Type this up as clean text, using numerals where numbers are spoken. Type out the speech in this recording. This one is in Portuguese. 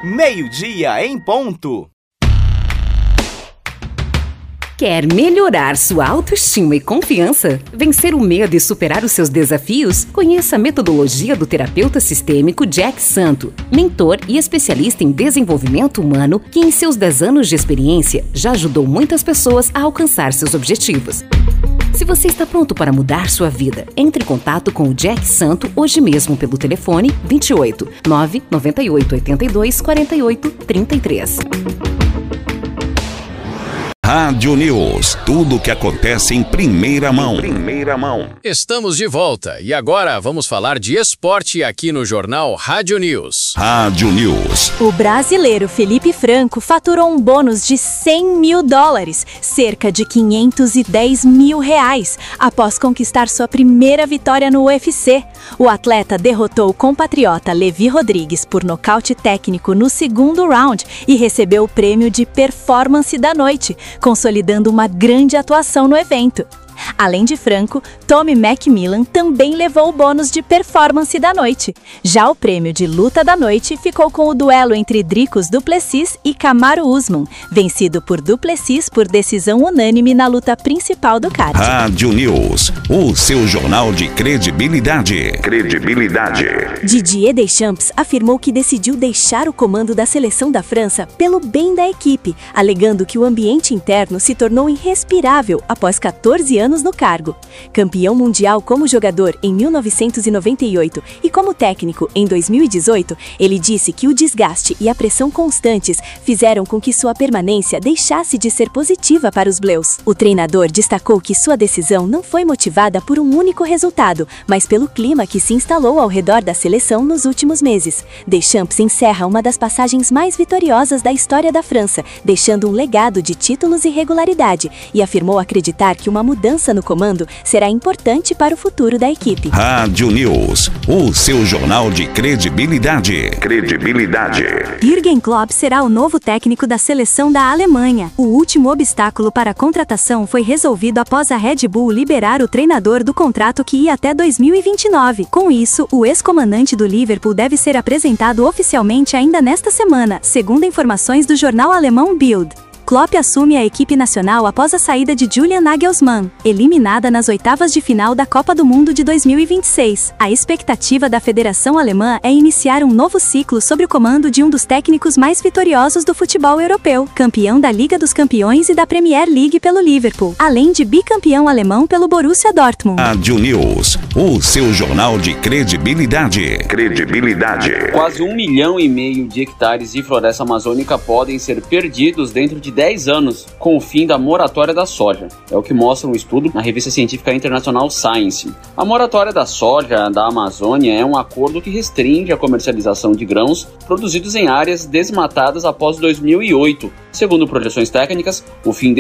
meio-dia em ponto. Quer melhorar sua autoestima e confiança? Vencer o medo e superar os seus desafios? Conheça a metodologia do terapeuta sistêmico Jack Santo, mentor e especialista em desenvolvimento humano que em seus 10 anos de experiência já ajudou muitas pessoas a alcançar seus objetivos. Se você está pronto para mudar sua vida, entre em contato com o Jack Santo hoje mesmo pelo telefone 28 998 82 48 33. Rádio News, tudo o que acontece em primeira mão. Estamos de volta e agora vamos falar de esporte aqui no Jornal Rádio News. Rádio News. O brasileiro Felipe Franco faturou um bônus de $100 mil, cerca de R$510 mil, após conquistar sua primeira vitória no UFC. O atleta derrotou o compatriota Levi Rodrigues por nocaute técnico no segundo round e recebeu o prêmio de performance da noite, consolidando uma grande atuação no evento. Além de Franco, Tommy McMillan também levou o bônus de performance da noite. Já o prêmio de luta da noite ficou com o duelo entre Dricus Du Plessis e Kamaru Usman, vencido por Du Plessis por decisão unânime na luta principal do card. Rádio News, o seu jornal de credibilidade. Didier Deschamps afirmou que decidiu deixar o comando da seleção da França pelo bem da equipe, alegando que o ambiente interno se tornou irrespirável após 14 anos no cargo. Campeão mundial como jogador em 1998 e como técnico em 2018, ele disse que o desgaste e a pressão constantes fizeram com que sua permanência deixasse de ser positiva para os Bleus. O treinador destacou que sua decisão não foi motivada por um único resultado, mas pelo clima que se instalou ao redor da seleção nos últimos meses. Deschamps encerra uma das passagens mais vitoriosas da história da França, deixando um legado de títulos e regularidade, e afirmou acreditar que uma mudança no comando será importante para o futuro da equipe. Rádio News, o seu jornal de credibilidade. Jürgen Klopp será o novo técnico da seleção da Alemanha. O último obstáculo para a contratação foi resolvido após a Red Bull liberar o treinador do contrato que ia até 2029. Com isso, o ex-comandante do Liverpool deve ser apresentado oficialmente ainda nesta semana, segundo informações do jornal alemão Bild. Klopp assume a equipe nacional após a saída de Julian Nagelsmann, eliminada nas oitavas de final da Copa do Mundo de 2026. A expectativa da Federação Alemã é iniciar um novo ciclo sob o comando de um dos técnicos mais vitoriosos do futebol europeu, campeão da Liga dos Campeões e da Premier League pelo Liverpool, além de bicampeão alemão pelo Borussia Dortmund. Rádio News, o seu jornal de credibilidade. Quase 1,5 milhão de hectares de floresta amazônica podem ser perdidos dentro de 10 anos com o fim da moratória da soja. É o que mostra um estudo na revista científica internacional Science. A moratória da soja da Amazônia é um acordo que restringe a comercialização de grãos produzidos em áreas desmatadas após 2008. Segundo projeções técnicas, o fim